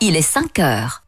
il est 5 heures.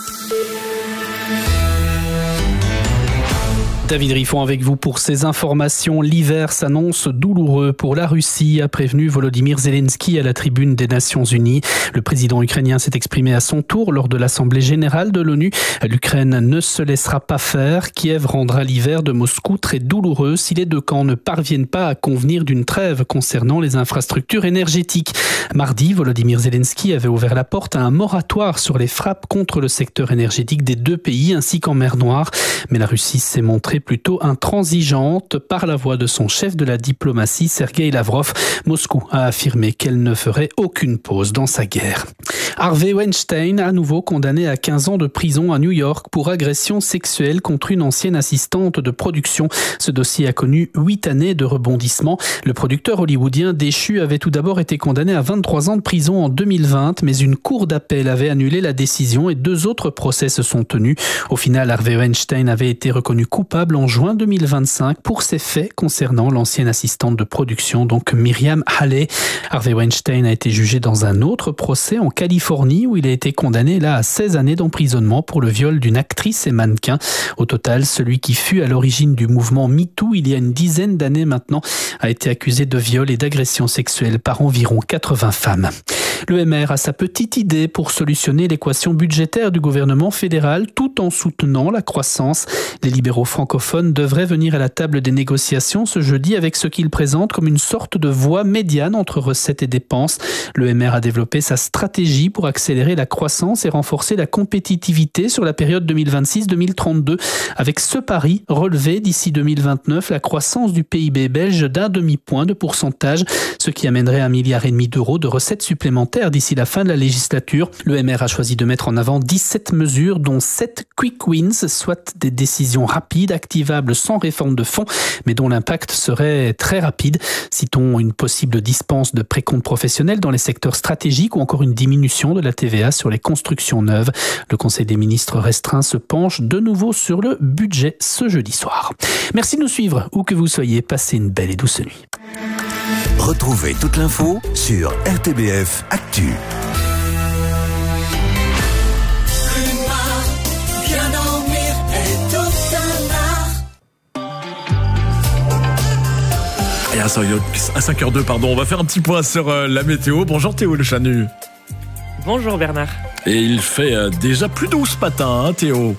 David Riffon avec vous pour ces informations. L'hiver s'annonce douloureux pour la Russie, a prévenu Volodymyr Zelensky à la tribune des Nations Unies. Le président ukrainien s'est exprimé à son tour lors de l'Assemblée générale de l'ONU. L'Ukraine ne se laissera pas faire. Kiev rendra l'hiver de Moscou très douloureux si les deux camps ne parviennent pas à convenir d'une trêve concernant les infrastructures énergétiques. Mardi, Volodymyr Zelensky avait ouvert la porte à un moratoire sur les frappes contre le secteur énergétique des deux pays ainsi qu'en mer Noire. Mais la Russie s'est montrée plutôt intransigeante. Par la voix de son chef de la diplomatie, Sergueï Lavrov, Moscou a affirmé qu'elle ne ferait aucune pause dans sa guerre. Harvey Weinstein, à nouveau condamné à 15 ans de prison à New York pour agression sexuelle contre une ancienne assistante de production. Ce dossier a connu 8 années de rebondissement. Le producteur hollywoodien déchu avait tout d'abord été condamné à 23 ans de prison en 2020, mais une cour d'appel avait annulé la décision et 2 autres procès se sont tenus. Au final, Harvey Weinstein avait été reconnu coupable en juin 2025 pour ces faits concernant l'ancienne assistante de production, donc Myriam Haley. Harvey Weinstein a été jugé dans un autre procès en Californie où il a été condamné à 16 années d'emprisonnement pour le viol d'une actrice et mannequin. Au total, celui qui fut à l'origine du mouvement MeToo il y a une dizaine d'années maintenant a été accusé de viol et d'agression sexuelle par environ 80 femmes. Le MR a sa petite idée pour solutionner l'équation budgétaire du gouvernement fédéral tout en soutenant la croissance. Les libéraux francophones devraient venir à la table des négociations ce jeudi avec ce qu'ils présentent comme une sorte de voie médiane entre recettes et dépenses. Le MR a développé sa stratégie pour accélérer la croissance et renforcer la compétitivité sur la période 2026-2032 avec ce pari relever d'ici 2029 la croissance du PIB belge d'un demi-point de pourcentage, ce qui amènerait 1,5 milliard d'euros de recettes supplémentaires d'ici la fin de la législature. Le MR a choisi de mettre en avant 17 mesures, dont 7 quick wins, soit des décisions rapides, activables sans réforme de fond, mais dont l'impact serait très rapide. Citons une possible dispense de précompte professionnel dans les secteurs stratégiques ou encore une diminution de la TVA sur les constructions neuves. Le Conseil des ministres restreint se penche de nouveau sur le budget ce jeudi soir. Merci de nous suivre, où que vous soyez. Passez une belle et douce nuit. Retrouvez toute l'info sur RTBF Actu. Et à 5h02, pardon, on va faire un petit point sur la météo. Bonjour Théo Le Chanu. Bonjour Bernard. Et il fait déjà plus doux ce matin, hein, Théo?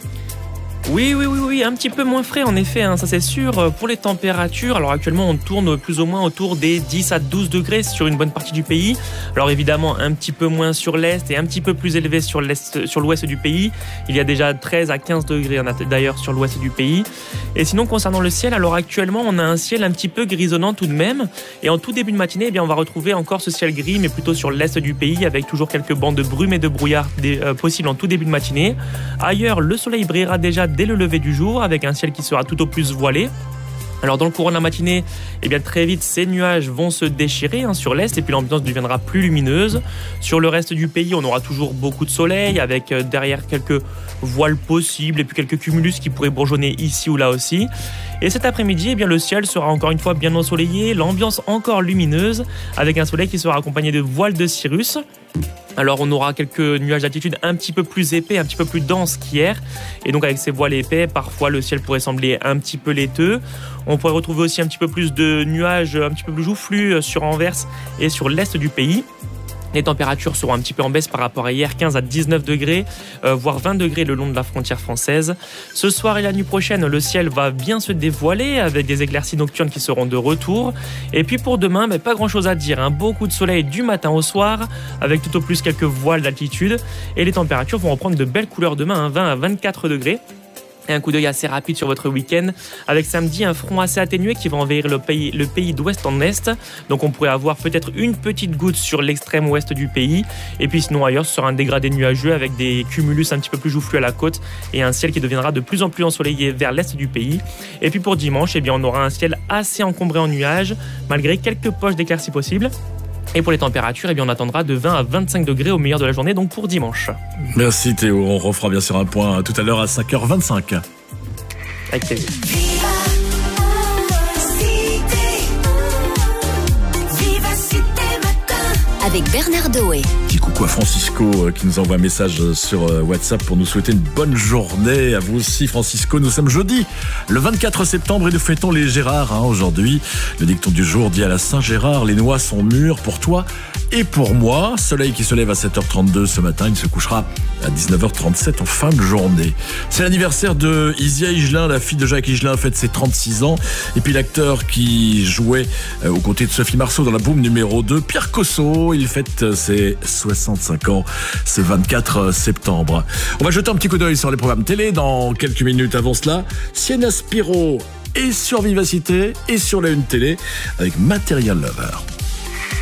Oui, un petit peu moins frais en effet, ça c'est sûr. Pour les températures, alors actuellement on tourne plus ou moins autour des 10 à 12 degrés sur une bonne partie du pays. Alors évidemment un petit peu moins sur l'est et un petit peu plus élevé sur l'ouest du pays. Il y a déjà 13 à 15 degrés d'ailleurs sur l'ouest du pays. Et sinon concernant le ciel, alors actuellement on a un ciel un petit peu grisonnant tout de même. Et en tout début de matinée, eh bien, on va retrouver encore ce ciel gris mais plutôt sur l'est du pays avec toujours quelques bandes de brume et de brouillard possibles en tout début de matinée. Ailleurs, le soleil brillera déjà dès le lever du jour avec un ciel qui sera tout au plus voilé. Alors dans le courant de la matinée, eh bien très vite ces nuages vont se déchirer sur l'est et puis l'ambiance deviendra plus lumineuse. Sur le reste du pays, on aura toujours beaucoup de soleil avec derrière quelques voiles possibles et puis quelques cumulus qui pourraient bourgeonner ici ou là aussi. Et cet après-midi, eh bien le ciel sera encore une fois bien ensoleillé, l'ambiance encore lumineuse avec un soleil qui sera accompagné de voiles de cirrus. Alors on aura quelques nuages d'altitude un petit peu plus épais, un petit peu plus denses qu'hier. Et donc avec ces voiles épais, parfois le ciel pourrait sembler un petit peu laiteux. On pourrait retrouver aussi un petit peu plus de nuages un petit peu plus joufflus sur Anvers et sur l'est du pays. Les températures seront un petit peu en baisse par rapport à hier, 15 à 19 degrés, voire 20 degrés le long de la frontière française. Ce soir et la nuit prochaine, le ciel va bien se dévoiler avec des éclaircies nocturnes qui seront de retour. Et puis pour demain, pas grand chose à dire, beaucoup de soleil du matin au soir, avec tout au plus quelques voiles d'altitude. Et les températures vont reprendre de belles couleurs demain, 20 à 24 degrés. Et un coup d'œil assez rapide sur votre week-end, avec samedi un front assez atténué qui va envahir le pays d'ouest en est. Donc on pourrait avoir peut-être une petite goutte sur l'extrême ouest du pays. Et puis sinon ailleurs, ce sera un dégradé nuageux avec des cumulus un petit peu plus joufflus à la côte et un ciel qui deviendra de plus en plus ensoleillé vers l'est du pays. Et puis pour dimanche, eh bien, on aura un ciel assez encombré en nuages, malgré quelques poches d'éclaircies possibles. Et pour les températures, eh bien, on attendra de 20 à 25 degrés au meilleur de la journée, donc pour dimanche. Merci Théo, on refera bien sûr un point tout à l'heure à 5h25. Avec plaisir. Avec Bernard Doé. Petit coucou à Francisco qui nous envoie un message sur WhatsApp pour nous souhaiter une bonne journée. À vous aussi Francisco, nous sommes jeudi le 24 septembre et nous fêtons les Gérards aujourd'hui. Le dicton du jour dit à la Saint-Gérard, les noix sont mûres pour toi et pour moi. Soleil qui se lève à 7h32 ce matin, il se couchera à 19h37 en fin de journée. C'est l'anniversaire de Isia Higelin, la fille de Jacques Higelin, fête ses 36 ans. Et puis l'acteur qui jouait aux côtés de Sophie Marceau dans La Boum numéro 2, Pierre Cosso, il fête ses 65 ans, c'est 24 septembre. On va jeter un petit coup d'œil sur les programmes télé dans quelques minutes. Avant cela, Sienna Spiro est sur Vivacité et sur la Une Télé avec Material Lover.